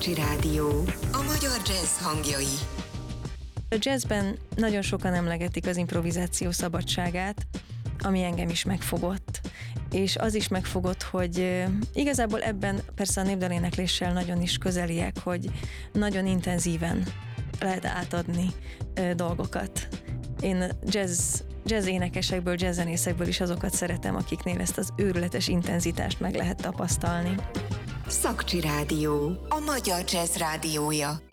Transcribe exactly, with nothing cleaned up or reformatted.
Szakcsi Rádió. A magyar jazz hangjai. A jazzben nagyon sokan emlegetik az improvizáció szabadságát, ami engem is megfogott. És az is megfogott, hogy igazából ebben persze a népdalénekléssel nagyon is közeliek, hogy nagyon intenzíven lehet átadni dolgokat. Én jazz, jazz énekesekből, jazz zenészekből is azokat szeretem, akiknél ezt az őrületes intenzitást meg lehet tapasztalni. Szakcsi Rádió. A magyar jazz rádiója.